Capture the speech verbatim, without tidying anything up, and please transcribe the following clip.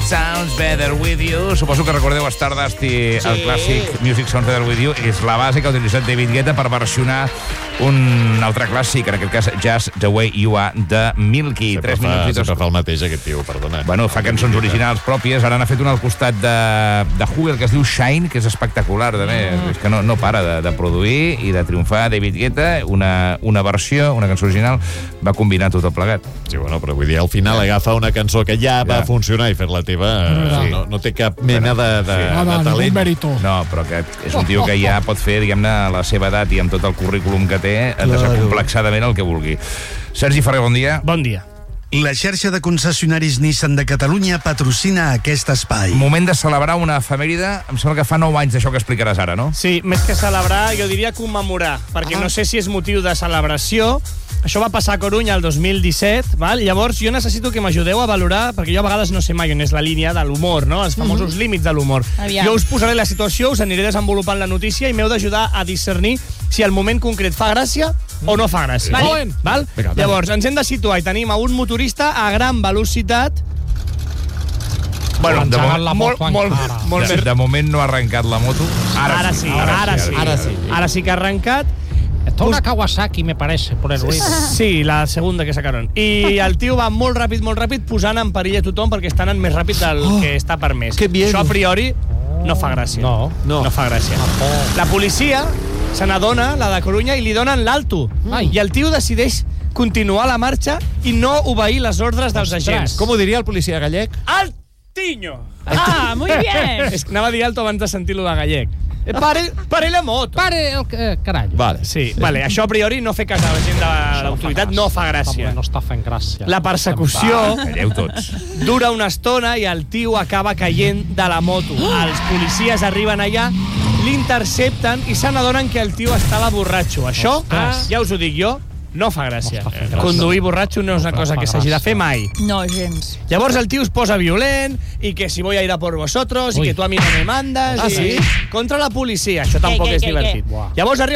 Sounds Better With You. Suposo que recordeu Stardust i sí. el clàssic Music Sounds Better With You. És la base que ha utilitzat David Guetta per versionar un altre clàssic, en aquest cas Just The Way You Are, de Milky. Sempre, Tres fa, minuts i dos... sempre fa el mateix, aquest tio, perdona. Bueno, fa cançons originals pròpies. Ara n'ha fet una al costat de, de Google, que es diu Shine, que és espectacular, també. Mm. És que no, no para de, de produir i de triomfar. David Guetta, una, una versió, una cançó original, va combinar tot el plegat. Sí, bueno, però vull dir, al final agafa una cançó que ja, ja. va funcionar i fer-la teva, sí. no, no té cap mena de, de, sí. de, de talent. No, però que és un tio que ja pot fer, diguem-ne, a la seva edat i amb tot el currículum que té, desacomplexadament el que vulgui. Sergi Ferrer, bon dia. Bon dia. La xarxa de concessionaris Nissan de Catalunya patrocina aquest espai. Moment de celebrar una efemèride. Em sembla que fa nou anys d'això que explicaràs ara, no? Sí, més que celebrar, jo diria commemorar, perquè ah. no sé si és motiu de celebració. Això va passar a Corunya el dos mil disset, val? Llavors jo necessito que m'ajudeu a valorar, perquè jo a vegades no sé mai on és la línia de l'humor, no? Els famosos mm-hmm. límits de l'humor. Aviam. Jo us posaré la situació, us aniré desenvolupant la notícia i m'heu d'ajudar a discernir si el moment concret fa gràcia o no fa gràcia. Vale. Val? Vinga, llavors, ens hem de situar i tenim a un motorista a gran velocitat. Bueno, de moment, la molt, molt, molt de, de moment no ha arrencat la moto. Ara, ara sí, ara, ara, sí, ara, sí. Ara sí que ha arrencat. Esto es una Kawasaki, me parece, por el ruido. Sí, la segunda que sacaron. I el tio va molt ràpid, molt ràpid, posant en perill a tothom perquè està anant més ràpid del oh, que està permès. Això, a priori, no fa gràcia. No, no, no fa gràcia. Oh. La policia se n'adona, la de Corunya, i li donen l'alto. Ai. I el tio decideix continuar la marxa i no obeir les ordres dels Ostres. agents. Com ho diria el policia gallec? Altiño! Ah, muy bien! És que anava a dir alto abans de sentir-lo de gallec. Eh, pare, pare la moto. Pare el eh, carall. Vale. Sí, vale, això a priori no fer cas a la gent de l'autoritat no fa gràcia. No està fent gràcia. La persecució calleu tots. Dura una estona i el tio acaba caient de la moto. Els policies arriben allà, l'intercepten i se n'adonen que el tio estava borratxo. Això, Ostres. ja us ho dic jo, no fa gràcia. No gràcia. Conduir borratxo no és una cosa que s'hagi de fer mai. No, gens. Llavors el tio es posa violent i que si voy a ir a por vosotros Ui. i que tu a mi no me mandes Ah, i... sí? contra la policia. Això tampoc què, és què, divertit. què? Llavors arriba